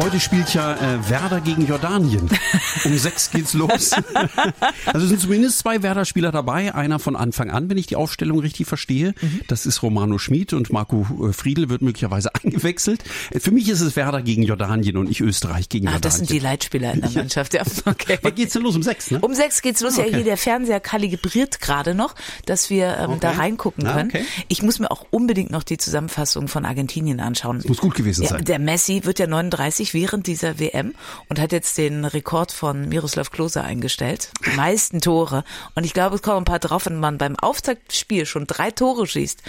Heute spielt ja Werder gegen Jordanien. Um 6 geht's los. Also sind zumindest 2 Werder-Spieler dabei. Einer von Anfang an, wenn ich die Aufstellung richtig verstehe. Das ist Romano Schmid und Marco Friedl wird möglicherweise eingewechselt. Für mich ist es Werder gegen Jordanien und nicht Österreich gegen Jordanien. Das sind die Leitspieler in der Mannschaft. Ja, okay. Wann geht's denn los? Um 6, ne? Um 6 geht's los. Okay. Ja, hier der Fernseher kalibriert gerade noch, dass wir da reingucken können. Okay. Ich muss mir auch unbedingt noch die Zusammenfassung von Argentinien anschauen. Das muss gut gewesen sein. Der Messi wird ja 39 während dieser WM und hat jetzt den Rekord von Miroslav Klose eingestellt. Die meisten Tore. Und ich glaube, es kommen ein paar drauf, wenn man beim Auftaktspiel schon 3 Tore schießt.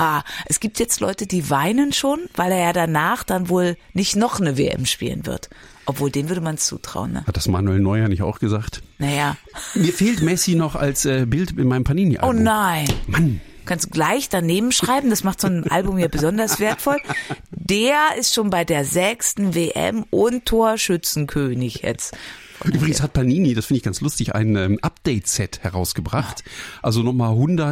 Es gibt jetzt Leute, die weinen schon, weil er ja danach dann wohl nicht noch eine WM spielen wird. Obwohl, dem würde man es zutrauen, ne? Hat das Manuel Neuer nicht auch gesagt? Naja. Mir fehlt Messi noch als Bild in meinem Panini-Album. Oh nein. Mann. Kannst du gleich daneben schreiben, das macht so ein Album hier besonders wertvoll. Der ist schon bei der 6. WM und Torschützenkönig jetzt. Übrigens hat Panini, das finde ich ganz lustig, ein Update-Set herausgebracht. Also nochmal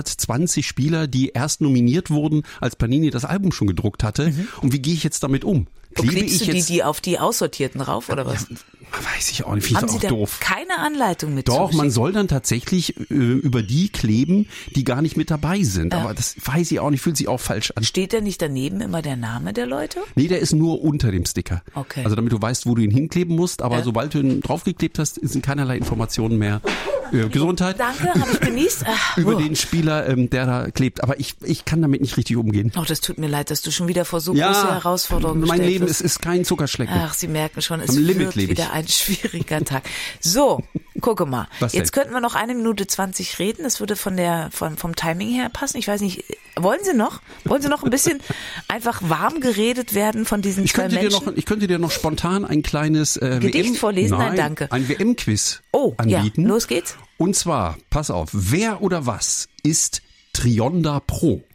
120 Spieler, die erst nominiert wurden, als Panini das Album schon gedruckt hatte. Und wie gehe ich jetzt damit um? Klebst du die auf die Aussortierten rauf, oder was? Ja, weiß ich auch nicht, finde ich auch doof. Keine Anleitung mit? Doch, man soll dann tatsächlich über die kleben, die gar nicht mit dabei sind. Aber das weiß ich auch nicht, fühlt sich auch falsch an. Steht da nicht daneben immer der Name der Leute? Nee, der ist nur unter dem Sticker. Okay. Also damit du weißt, wo du ihn hinkleben musst. Aber sobald du ihn draufgeklebt hast, sind keinerlei Informationen mehr. Gesundheit. Danke, habe ich genießt. Über den Spieler, der da klebt. Aber ich kann damit nicht richtig umgehen. Oh, das tut mir leid, dass du schon wieder vor so große Herausforderungen gestellt Mein Leben wirst. ist kein Zuckerschlecken. Ach, Sie merken schon, es wird wieder ein schwieriger Tag. So, gucke mal. Jetzt könnten wir noch 1 Minute 20 reden. Das würde vom Timing her passen. Ich weiß nicht, wollen Sie noch ein bisschen einfach warm geredet werden von diesen zwei Menschen? Ich könnte dir noch spontan ein kleines Gedicht vorlesen? Nein, danke. Ein WM-Quiz Ja, anbieten. los geht's. Und zwar, pass auf, wer oder was ist Trionda Pro?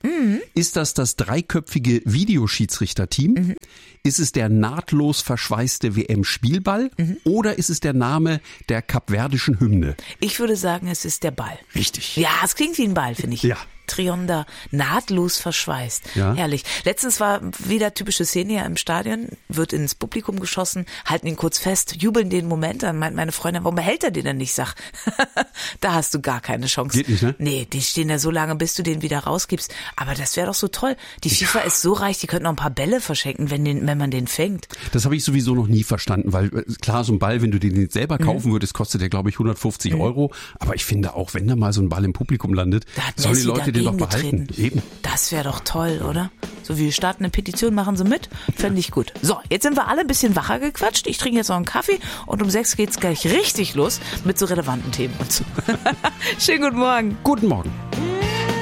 Ist das 3-köpfige Videoschiedsrichterteam? Ist es der nahtlos verschweißte WM-Spielball? Oder ist es der Name der kapverdischen Hymne? Ich würde sagen, es ist der Ball. Richtig. Ja, es klingt wie ein Ball, finde ich. Ja. Trionda, nahtlos verschweißt. Ja. Herrlich. Letztens war wieder typische Szene ja im Stadion, wird ins Publikum geschossen, halten ihn kurz fest, jubeln den Moment, dann meint meine Freundin, warum behält er den denn nicht? Sag, da hast du gar keine Chance. Geht nicht, ne? Nee, die stehen da so lange, bis du den wieder rausgibst. Aber das wäre doch so toll. Die FIFA ist so reich, die könnten noch ein paar Bälle verschenken, wenn man den fängt. Das habe ich sowieso noch nie verstanden, weil klar, so ein Ball, wenn du den selber kaufen würdest, kostet der, glaube ich, 150 Euro. Aber ich finde auch, wenn da mal so ein Ball im Publikum landet, sollen die Leute den doch behalten. Eben. Das wäre doch toll, oder? So, wir starten eine Petition, machen Sie mit? Fände ich gut. So, jetzt sind wir alle ein bisschen wacher gequatscht. Ich trinke jetzt noch einen Kaffee und um 6 geht's gleich richtig los mit so relevanten Themen und so. Schönen guten Morgen. Guten Morgen.